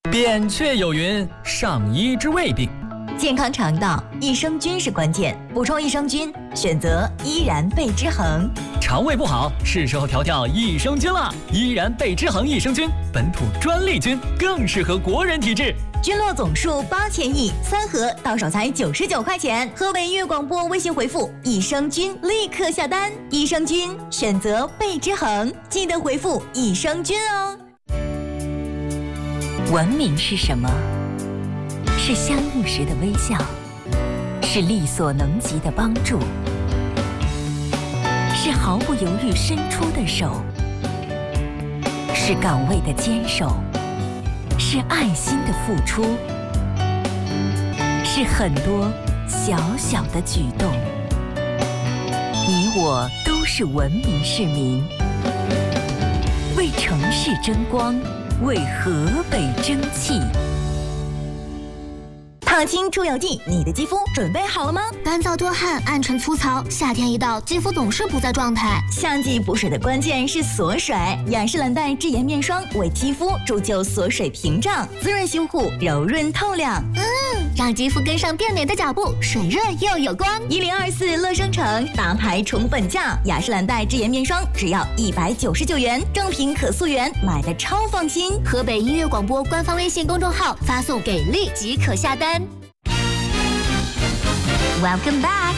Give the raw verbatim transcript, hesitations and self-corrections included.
扁鹊有云：上医治未病。 健康肠道，益生菌是关键，补充益生菌，选择依然贝之恒。 肠胃不好，是时候调调益生菌了。依然贝之恒益生菌，本土专利菌，更适合国人体质。 菌落总数八千亿，三盒到手才九十九块钱。河北音乐广播微信回复益生菌，立刻下单。益生菌选择贝之恒，记得回复益生菌哦。 文明是什么？是相遇时的微笑，是力所能及的帮助，是毫不犹豫伸出的手，是岗位的坚守，是爱心的付出，是很多小小的举动。你我都是文明市民，为城市争光，为河北争气。 烫青出油剂，你的肌肤准备好了吗？ 干燥多汗，暗沉粗糙，夏天一到，肌肤总是不在状态。 夏季补水的关键是锁水，雅诗兰黛智妍面霜为肌肤铸就锁水屏障，滋润修护，柔润透亮。 嗯，让肌肤跟上变美的脚步，水润又有光。 一零二四乐生城大牌宠本价，雅诗兰黛智妍面霜只要一百九十九元，正品可溯源，买的超放心。 河北音乐广播官方微信公众号发送给力即可下单。Welcome back.